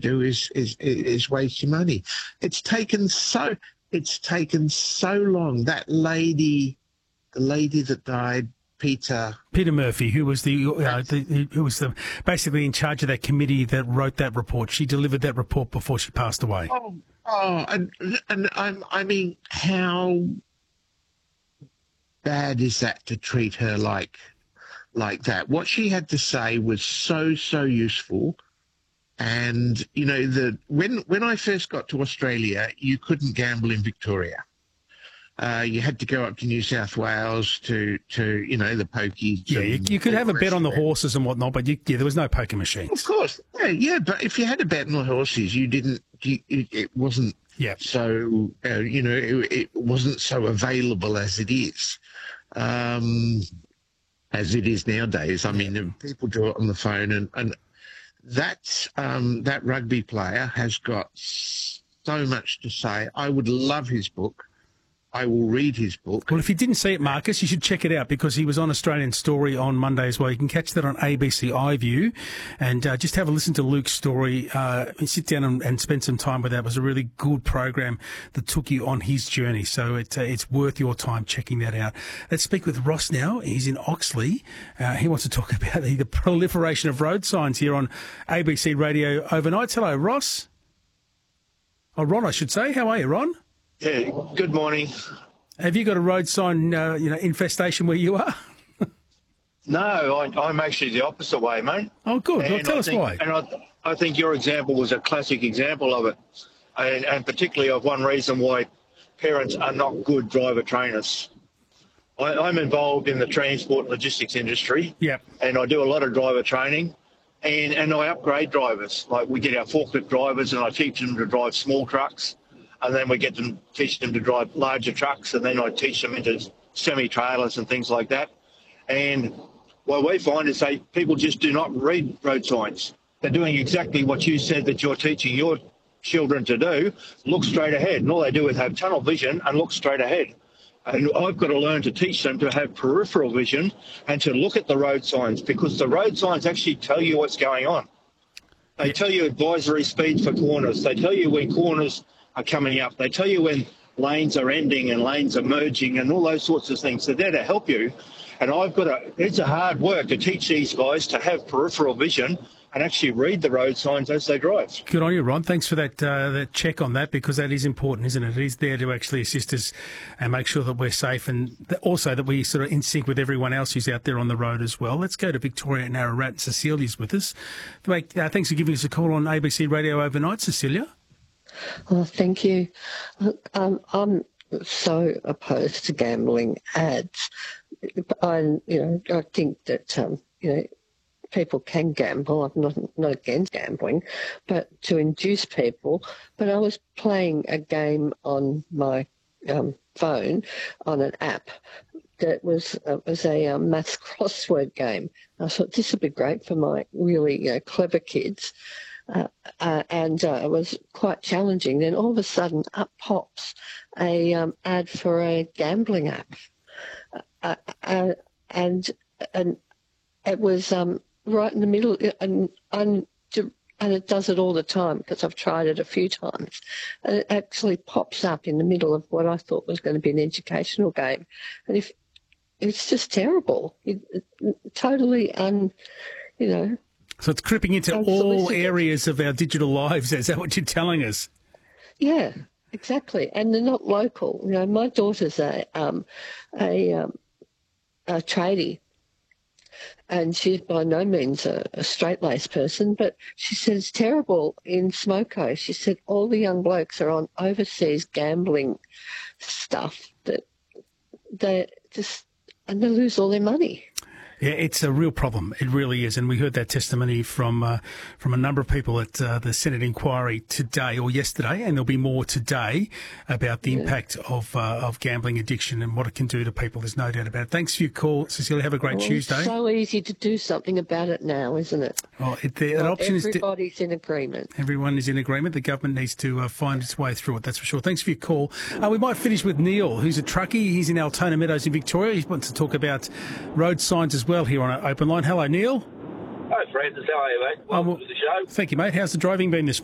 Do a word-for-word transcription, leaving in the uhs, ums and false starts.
do is is is waste your money. It's taken so it's taken so long. That lady, the lady that died, Peter Peter Murphy, who was the, uh, the who was the basically in charge of that committee that wrote that report. She delivered that report before she passed away. Oh, oh, and and I'm I mean, how bad is that to treat her like like that? What she had to say was so so useful. And, you know, the when when I first got to Australia, you couldn't gamble in Victoria. Uh, you had to go up to New South Wales to, to you know, the pokies. Yeah, you, you could have a bet on the horses and whatnot, but you, yeah, there was no poker machines. Of course. Yeah, yeah, but if you had a bet on the horses, you didn't, you, it, it wasn't yep. so, uh, you know, it, it wasn't so available as it is. Um, as it is nowadays. I mean, people do it on the phone, and, and that um, that rugby player has got so much to say. I would love his book. I will read his book. Well, if you didn't see it, Marcus, you should check it out because he was on Australian Story on Monday as well. You can catch that on A B C iView, and uh, just have a listen to Luke's story uh, and sit down and, and spend some time with that. It was a really good program that took you on his journey, so it, uh, it's worth your time checking that out. Let's speak with Ross now. He's in Oxley. Uh, he wants to talk about the, the proliferation of road signs here on A B C Radio overnights. Hello, Ross. Oh, Ron, I should say. How are you, Ron? Yeah, good morning. Have you got a road sign, uh, you know, infestation where you are? No, I, I'm actually the opposite way, mate. Oh, good. Well, tell I us think, why. And I, I think your example was a classic example of it, and, and particularly of one reason why parents are not good driver trainers. I, I'm involved in the transport logistics industry, yep. and I do a lot of driver training, and, and I upgrade drivers. Like we get our forklift drivers, and I teach them to drive small trucks. And then we get them, teach them to drive larger trucks, and then I teach them into semi-trailers and things like that. And what we find is they people just do not read road signs. They're doing exactly what you said that you're teaching your children to do, look straight ahead. And all they do is have tunnel vision and look straight ahead. And I've got to learn to teach them to have peripheral vision and to look at the road signs, because the road signs actually tell you what's going on. They tell you advisory speeds for corners. They tell you when corners are coming up. They tell you when lanes are ending and lanes are merging and all those sorts of things. They're there to help you. And I've got to, it's a hard work to teach these guys to have peripheral vision and actually read the road signs as they drive. Good on you, Ron. Thanks for that uh, that check on that, because that is important, isn't it? It is there to actually assist us and make sure that we're safe, and th- also that we sort of in sync with everyone else who's out there on the road as well. Let's go to Victoria and Ararat. Cecilia's with us. Uh, thanks for giving us a call on A B C Radio overnight, Cecilia. Oh, thank you. Um, I'm so opposed to gambling ads. I, you know, I think that um, you know, people can gamble. I'm not not against gambling, but to induce people. But I was playing a game on my um, phone on an app that was uh, was a um, maths crossword game. I thought this would be great for my really you know, clever kids. Uh, uh, and uh, it was quite challenging. Then all of a sudden, up pops a um, ad for a gambling app, uh, uh, and and it was um, right in the middle, and and and it does it all the time because I've tried it a few times. And it actually pops up in the middle of what I thought was going to be an educational game, and if it's just terrible, it, it, totally un, you know. So it's creeping into all areas of our digital lives. Is that what you're telling us? Yeah, exactly. And they're not local. You know, my daughter's a um, a, um, a tradie, and she's by no means a, a straight-laced person, but she said it's terrible in Smoko. She said all the young blokes are on overseas gambling stuff that they just, and they lose all their money. Yeah, it's a real problem. It really is. And we heard that testimony from uh, from a number of people at uh, the Senate inquiry today or yesterday, and there'll be more today about the yeah. impact of uh, of gambling addiction and what it can do to people. There's no doubt about it. Thanks for your call, Cecilia. Have a great well, Tuesday. It's so easy to do something about it now, isn't it? Well, it, the, well, option everybody's is to, in agreement. Everyone is in agreement. The government needs to uh, find its way through it, that's for sure. Thanks for your call. Uh, we might finish with Neil, who's a truckie. He's in Altona Meadows in Victoria. He wants to talk about road signs as well here on our open line. Hello, Neil. Hi, Francis. How are you, mate? Welcome um, well, to the show. Thank you, mate. How's the driving been this morning?